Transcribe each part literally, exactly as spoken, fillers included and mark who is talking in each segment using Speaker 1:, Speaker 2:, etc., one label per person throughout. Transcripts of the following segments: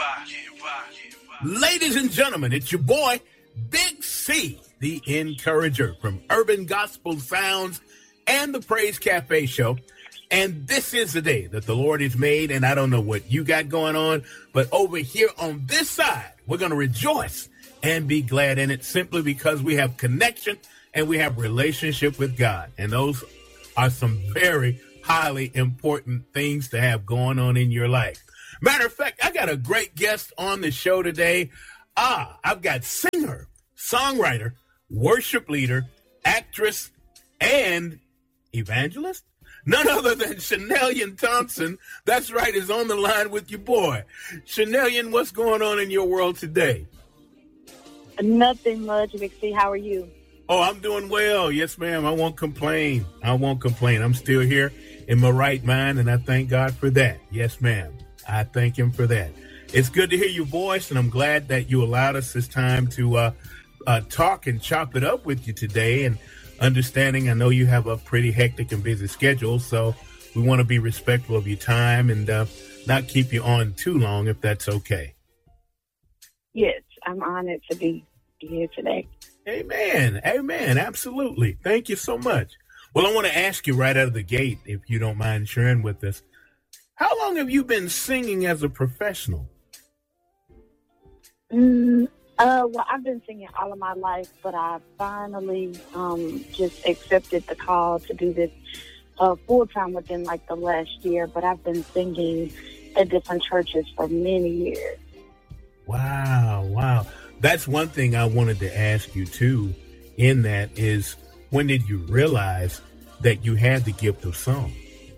Speaker 1: Ladies and gentlemen, it's your boy, Big C, the Encourager from Urban Gospel Sounds and the Praise Cafe Show. And this is the day that the Lord has made, and I don't know what you got going on, but over here on this side, we're going to rejoice and be glad in it simply because we have connection and we have relationship with God. And those are some very highly important things to have going on in your life. Matter of fact, I got a great guest on the show today. Ah, I've got singer, songwriter, worship leader, actress, and evangelist. None other than Shanellian Thompson. That's right, is on the line with your boy. Shanellian, what's going on in your world today?
Speaker 2: Nothing much, Big C. How are you?
Speaker 1: Oh, I'm doing well. Yes, ma'am. I won't complain. I won't complain. I'm still here in my right mind, and I thank God for that. Yes, ma'am. I thank him for that. It's good to hear your voice, and I'm glad that you allowed us this time to uh, uh, talk and chop it up with you today. And understanding, I know you have a pretty hectic and busy schedule, so we want to be respectful of your time and uh, not keep you on too long, if that's okay.
Speaker 2: Yes, I'm honored to be here today.
Speaker 1: Amen. Amen. Absolutely. Thank you so much. Well, I want to ask you right out of the gate, if you don't mind sharing with us, how long have you been singing as a professional?
Speaker 2: Mm, uh, well, I've been singing all of my life, but I finally um, just accepted the call to do this uh, full-time within like the last year, but I've been singing at different churches for many years.
Speaker 1: Wow, wow. That's one thing I wanted to ask you, too, in that is, when did you realize that you had the gift of song?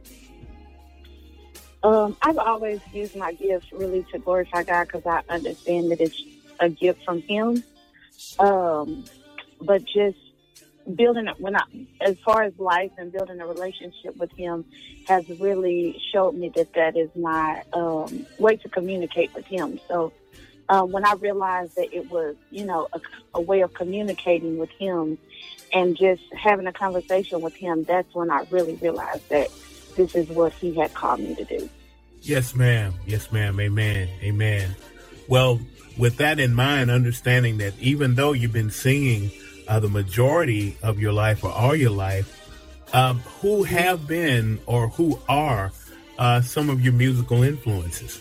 Speaker 2: Um, I've always used my gifts really to glorify God because I understand that it's a gift from Him. Um, but just building, when I, as far as life and building a relationship with Him, has really showed me that that is my um, way to communicate with Him. So um, when I realized that it was, you know, a, a way of communicating with Him and just having a conversation with Him, that's when I really realized that this is what He had called me to do.
Speaker 1: Yes, ma'am. Yes, ma'am. Amen. Amen. Well, with that in mind, understanding that even though you've been singing uh, the majority of your life or all your life, um, who have been or who are uh, some of your musical influences?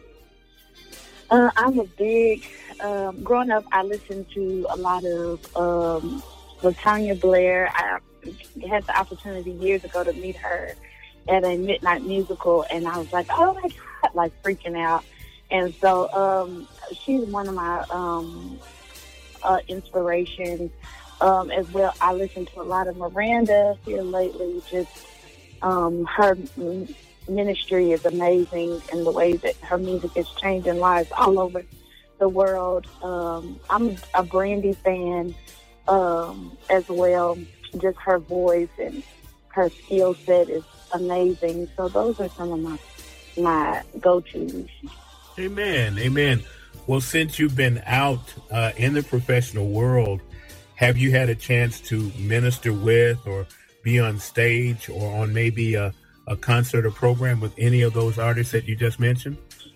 Speaker 2: Uh, I'm a big, um, growing up, I listened to a lot of um, LaTanya Blair. I had the opportunity years ago to meet her at a midnight musical, and I was like, oh my God, like freaking out. And so um, she's one of my um, uh, inspirations um, as well. I listen to a lot of Miranda here lately. Just um, her ministry is amazing, and the way that her music is changing lives all over the world. Um, I'm a Brandy fan um, as well. Just her voice and her skill set is amazing. So those are some of my my go-tos.
Speaker 1: Amen. Amen. Well, since you've been out uh, in the professional world, have you had a chance to minister with or be on stage or on maybe a, a concert or program with any of those artists that you just mentioned?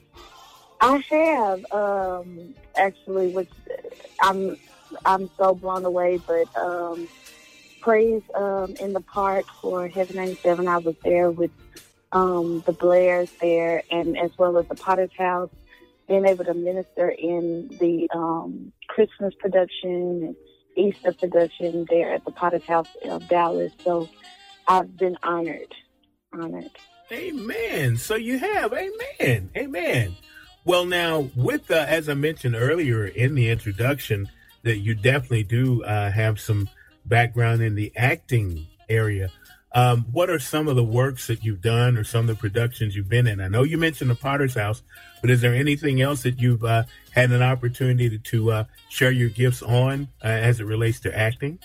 Speaker 2: I have um, actually, which I'm I'm so blown away. But um, Praise um, in the Park for Heaven ninety-seven, I was there with um, the Blairs there, and as well as the Potter's House, being able to minister in the um, Christmas production and Easter production there at the Potter's House of Dallas. So I've been honored, honored.
Speaker 1: Amen. So you have, amen, amen. Well, now, with, uh, as I mentioned earlier in the introduction, that you definitely do uh, have some background in the acting area. Um, what are some of the works that you've done or some of the productions you've been in? I know you mentioned the Potter's House, but is there anything else that you've uh, had an opportunity to, to uh, share your gifts on uh, as it relates to acting?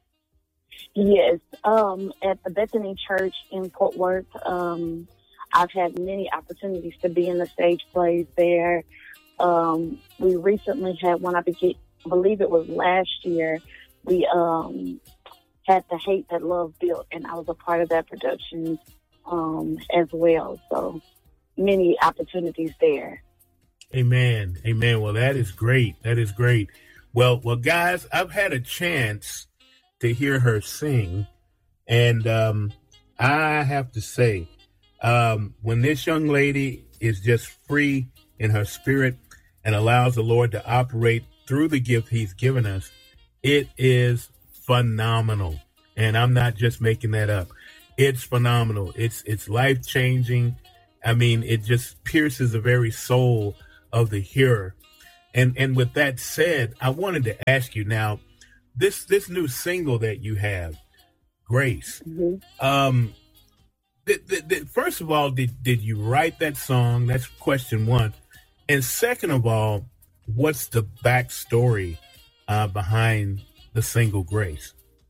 Speaker 2: Yes. Um, at the Bethany Church in Fort Worth, um, I've had many opportunities to be in the stage plays there. Um, we recently had one, I believe it was last year, we um, had The Hate That Love Built, and I was a part of that production um, as well. So many opportunities there.
Speaker 1: Amen. Amen. Well, that is great. That is great. Well, well, guys, I've had a chance to hear her sing, and um, I have to say, um, when this young lady is just free in her spirit and allows the Lord to operate through the gift he's given us, it is phenomenal. And I'm not just making that up. It's phenomenal. It's it's life-changing. I mean, it just pierces the very soul of the hearer. And and with that said, I wanted to ask you now, this this new single that you have, Grace. Mm-hmm. Um, th- th- th- first of all, did did you write that song? That's question one. And second of all, what's the backstory uh, behind the single Grace?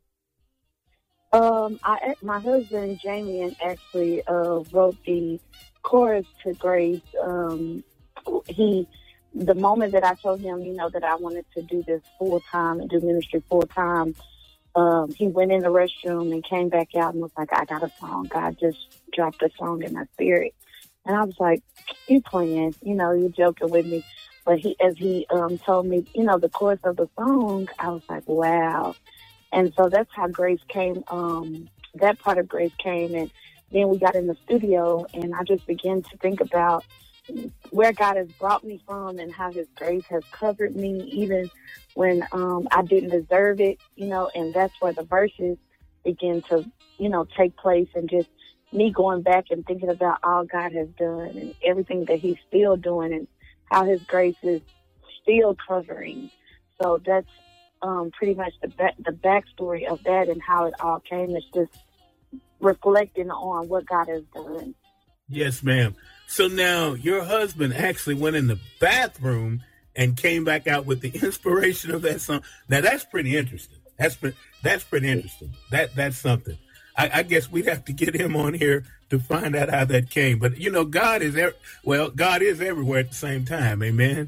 Speaker 2: Um, I, my husband, Jamie, actually uh, wrote the chorus to Grace. Um, he, the moment that I told him, you know, that I wanted to do this full time and do ministry full time, um, he went in the restroom and came back out and was like, I got a song. God just dropped a song in my spirit. And I was like, you playing, you know, you joking with me. But he, as he um, told me, you know, the chorus of the song, I was like, wow. And so that's how Grace came, um, that part of Grace came. And then we got in the studio, and I just began to think about where God has brought me from and how his grace has covered me, even when um, I didn't deserve it, you know, and that's where the verses begin to, you know, take place, and just me going back and thinking about all God has done and everything that he's still doing and how his grace is still covering. So that's Um, pretty much the back, the backstory of that and how it all came. It's just reflecting on what God has done.
Speaker 1: Yes, ma'am. So now your husband actually went in the bathroom and came back out with the inspiration of that song. Now that's pretty interesting. That's pre- that's pretty interesting. That that's something. I, I guess we'd have to get him on here to find out how that came. But you know, God is er- well, God is everywhere at the same time. Amen.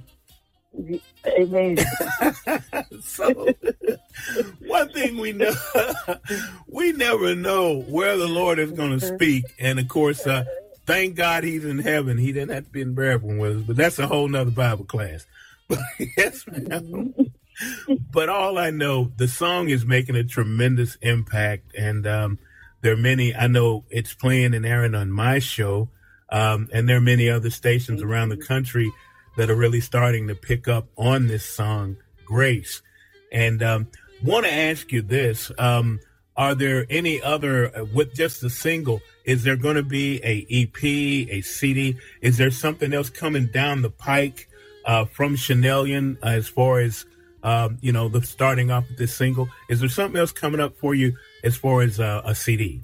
Speaker 2: Amen.
Speaker 1: So, one thing we know, we never know where the Lord is going to speak. And of course, uh, thank God he's in heaven. He didn't have to be in Bearable with us, but that's a whole nother Bible class. But yes, ma'am. But all I know, the song is making a tremendous impact. And um, there are many, I know it's playing and airing on my show. Um, and there are many other stations around the country that are really starting to pick up on this song, Grace. And um, want to ask you this. Um, are there any other, uh, with just the single, is there going to be a E P, a C D? Is there something else coming down the pike uh, from Chanelian uh, as far as, um, you know, the starting off with this single? Is there something else coming up for you as far as uh, a C D?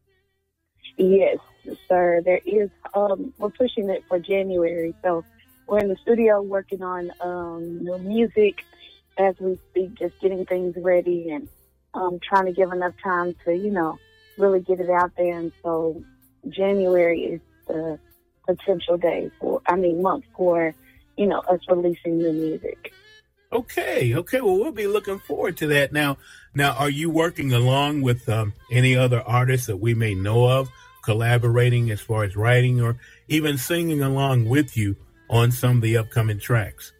Speaker 2: Yes, sir. There is. Um, we're pushing it for January, so we're in the studio working on um, new music as we speak, just getting things ready and um, trying to give enough time to, you know, really get it out there. And so January is the potential day for, I mean, month for, you know, us releasing new music.
Speaker 1: Okay, okay. Well, we'll be looking forward to that. Now, now, are you working along with um, any other artists that we may know of, collaborating as far as writing or even singing along with you on some of the upcoming tracks?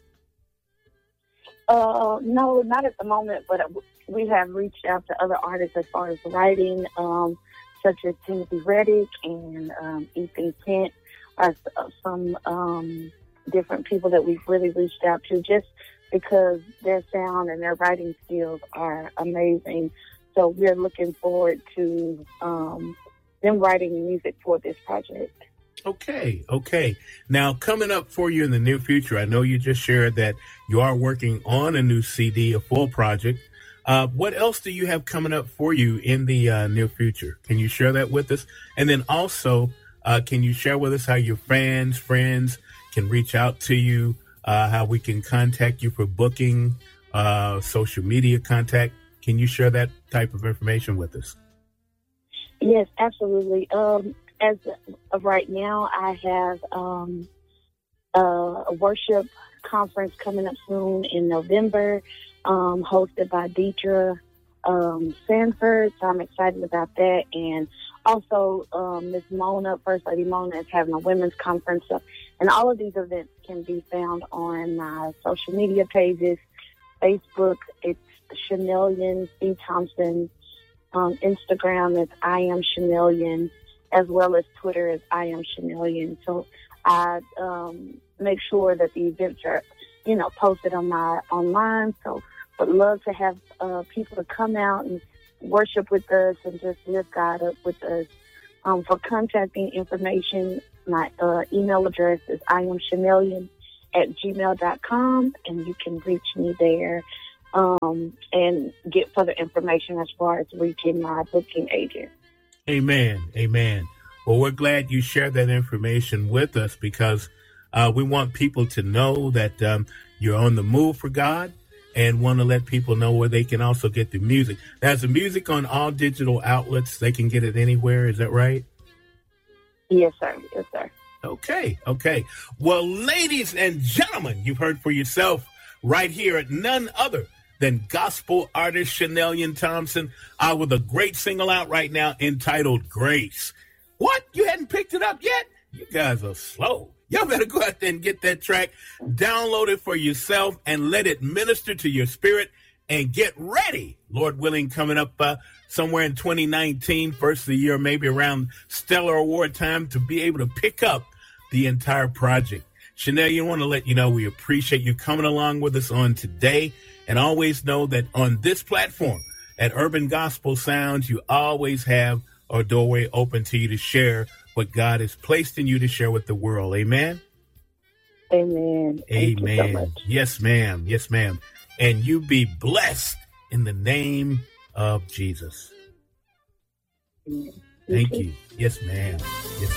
Speaker 2: Uh, no, not at the moment, but we have reached out to other artists as far as writing, um, such as Timothy Reddick and um, Ethan Kent, are some um, different people that we've really reached out to just because their sound and their writing skills are amazing. So we're looking forward to um, them writing music for this project.
Speaker 1: Okay, okay. Now, coming up for you in the near future, I know you just shared that you are working on a new C D, a full project. Uh, what else do you have coming up for you in the uh, near future? Can you share that with us? And then also, uh, can you share with us how your fans, friends can reach out to you, uh, how we can contact you for booking, uh, social media contact? Can you share that type of information with us?
Speaker 2: Yes, absolutely. Um, As of right now, I have um, uh, a worship conference coming up soon in November, um, hosted by Deidre um, Sanford. So I'm excited about that. And also, um, Miss Mona, First Lady Mona, is having a women's conference. So, and all of these events can be found on my social media pages. Facebook, it's Chanelian C. Thompson. Um, Instagram is I am Chanelian, as well as Twitter is I am Chanelian. So I um, make sure that the events are, you know, posted on my online. So would love to have uh, people to come out and worship with us and just lift God up with us. Um, for contacting information, my uh, email address is I am Chanelian at gmail dot com, and you can reach me there um, and get further information as far as reaching my booking agent.
Speaker 1: Amen. Amen. Well, we're glad you shared that information with us, because uh, we want people to know that um, you're on the move for God, and want to let people know where they can also get the music. There's the music on all digital outlets. They can get it anywhere. Is that right?
Speaker 2: Yes, sir. Yes, sir.
Speaker 1: Okay. Okay. Well, ladies and gentlemen, you've heard for yourself right here at none other than gospel artist Chanelian Thompson uh, with a great single out right now entitled Grace. What? You hadn't picked it up yet? You guys are slow. Y'all better go out there and get that track, download it for yourself, and let it minister to your spirit, and get ready, Lord willing, coming up uh, somewhere in twenty nineteen, first of the year, maybe around Stellar Award time, to be able to pick up the entire project. Chanel, you want to let you know we appreciate you coming along with us on today, and always know that on this platform at Urban Gospel Sounds, you always have a doorway open to you to share what God has placed in you to share with the world. Amen?
Speaker 2: Amen. Thank
Speaker 1: Amen.
Speaker 2: you so much.
Speaker 1: Yes, ma'am. Yes, ma'am. And you be blessed in the name of Jesus.
Speaker 2: Amen.
Speaker 1: Thank you. Yes, ma'am. Yes,